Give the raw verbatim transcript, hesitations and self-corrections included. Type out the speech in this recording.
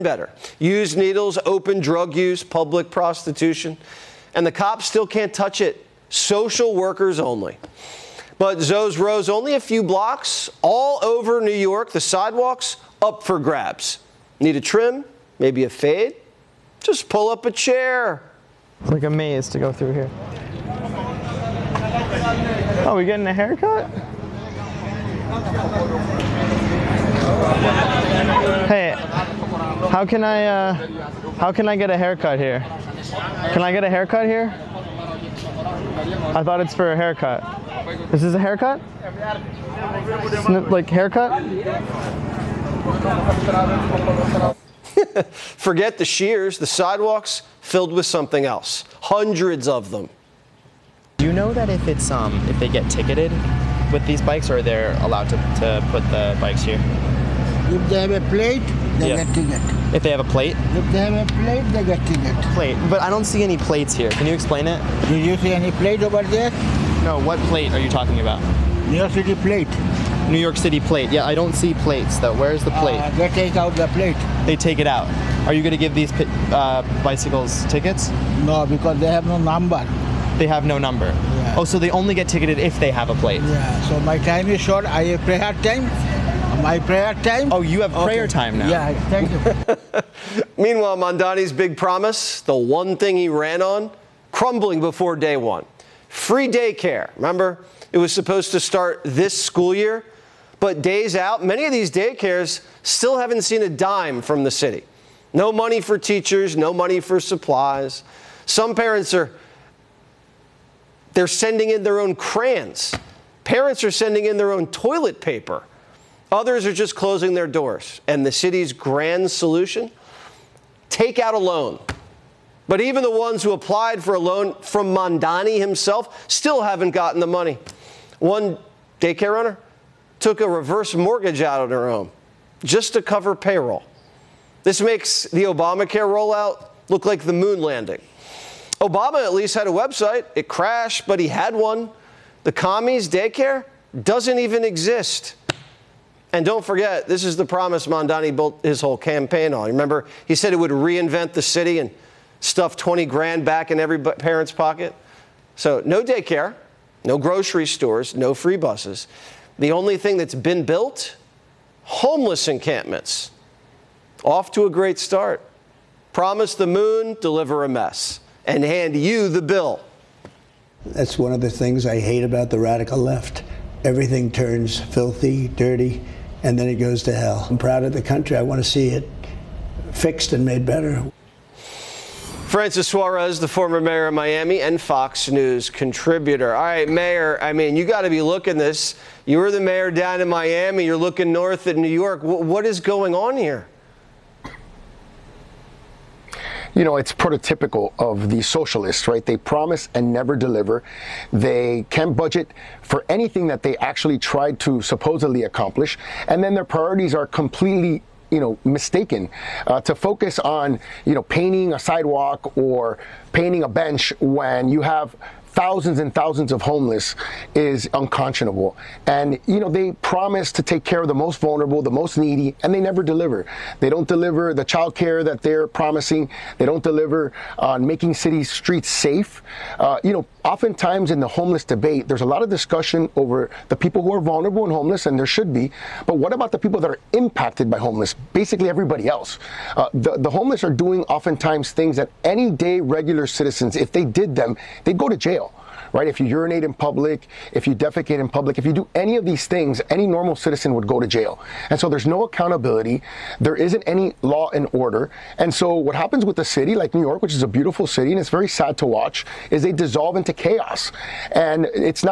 better. Used needles, open drug use, public prostitution, and the cops still can't touch it. Social workers only. But Zoe's Row's only a few blocks, all over New York, the sidewalks up for grabs. Need a trim? Maybe a fade? Just pull up a chair. It's like a maze to go through here. Oh, we getting a haircut? Hey, how can I, uh, how can I get a haircut here? Can I get a haircut here? I thought it's for a haircut. This is a haircut? Isn't it like haircut? Forget the shears, the sidewalks filled with something else. Hundreds of them. Do you know that if it's um if they get ticketed with these bikes, or they're allowed to, to put the bikes here? If they have a plate, they Yeah. get ticket. If they have a plate? If they have a plate, they get ticket. Plate. But I don't see any plates here. Can you explain it? Did you see any plate over there? No, what plate are you talking about? New York City plate. New York City plate. Yeah, I don't see plates though. Where's the plate? Uh, they take out the plate. They take it out. Are you going to give these pi- uh, bicycles tickets? No, because they have no number. They have no number. Yeah. Oh, so they only get ticketed if they have a plate. Yeah, so my time is short. I have prayer time. My prayer time. Oh, you have prayer Okay. time now. Yeah, thank you. Meanwhile, Mondani's big promise, the one thing he ran on, crumbling before day one. Free daycare. Remember, it was supposed to start this school year, but days out, many of these daycares still haven't seen a dime from the city. No money for teachers, no money for supplies. Some parents are, they're sending in their own crayons. Parents are sending in their own toilet paper. Others are just closing their doors. And the city's grand solution? Take out a loan. But even the ones who applied for a loan from Mondani himself still haven't gotten the money. One daycare owner took a reverse mortgage out on her home just to cover payroll. This makes the Obamacare rollout look like the moon landing. Obama at least had a website. It crashed, but he had one. The commies daycare doesn't even exist. And don't forget, this is the promise Mondani built his whole campaign on. Remember, he said it would reinvent the city and stuff twenty grand back in every parent's pocket. So no daycare, no grocery stores, no free buses. The only thing that's been built, homeless encampments. Off to a great start. Promise the moon, deliver a mess, and hand you the bill. That's one of the things I hate about the radical left. Everything turns filthy, dirty, and then it goes to hell. I'm proud of the country. I want to see it fixed and made better. Francis Suarez, the former mayor of Miami and Fox News contributor. All right, Mayor, I mean, you got to be looking this. You were the mayor down in Miami. You're looking north at New York. W- what is going on here? You know, it's prototypical of the socialists, right? They promise and never deliver. They can't budget for anything that they actually tried to supposedly accomplish. And then their priorities are completely, you know, mistaken uh, to focus on, you know, painting a sidewalk or painting a bench when you have thousands and thousands of homeless is unconscionable. And, you know, they promise to take care of the most vulnerable, the most needy, and they never deliver. They don't deliver the child care that they're promising. They don't deliver on making city streets safe. Uh, you know, oftentimes in the homeless debate, there's a lot of discussion over the people who are vulnerable and homeless, and there should be. But what about the people that are impacted by homeless? Basically everybody else. Uh, the, the homeless are doing oftentimes things that any day regular citizens, if they did them, they'd go to jail. Right? If you urinate in public, if you defecate in public, if you do any of these things, any normal citizen would go to jail. And so there's no accountability. There isn't any law and order. And so what happens with a city like New York, which is a beautiful city, and it's very sad to watch, is they dissolve into chaos. And it's not